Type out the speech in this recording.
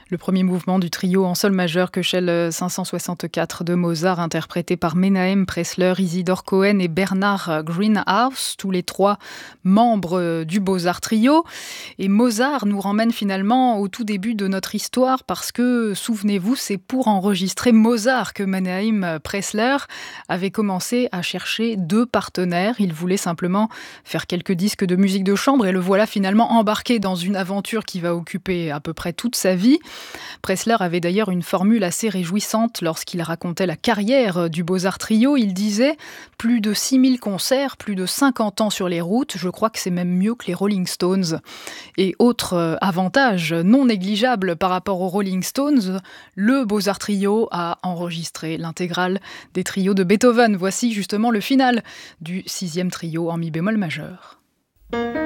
Le premier mouvement du trio en sol majeur Köchel 564 de Mozart, interprété par Menahem Pressler, Isidore Cohen et Bernard Greenhouse, tous les trois membres du Beaux-Arts Trio. Et Mozart nous ramène finalement au tout début de notre histoire parce que, souvenez-vous, c'est pour enregistrer Mozart que Menahem Pressler avait commencé à chercher deux partenaires. Il voulait simplement faire quelques disques de musique de chambre et le voilà finalement embarqué dans une aventure qui va occuper à peu près toute sa vie. Pressler avait d'ailleurs une formule assez réjouissante lorsqu'il racontait la carrière du Beaux-Arts Trio. Il disait « Plus de 6000 concerts, plus de 50 ans sur les routes, je crois que c'est même mieux que les Rolling Stones ». Et autre avantage non négligeable par rapport aux Rolling Stones, le Beaux-Arts Trio a enregistré l'intégrale des trios de Beethoven. Voici justement le final du 6e trio en mi bémol majeur.